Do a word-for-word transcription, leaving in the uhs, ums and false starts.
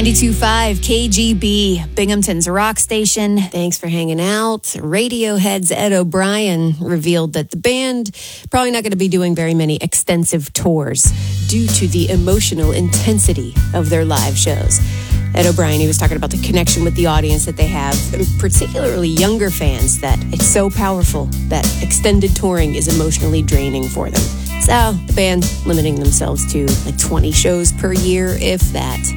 ninety-two point five K G B, Binghamton's rock station. Thanks for hanging out. Radiohead's Ed O'Brien revealed that the band probably not going to be doing very many extensive tours due to the emotional intensity of their live shows. Ed O'Brien, he was talking about the connection with the audience that they have, and particularly younger fans, that it's so powerful that extended touring is emotionally draining for them. So the band limiting themselves to like twenty shows per year, if that.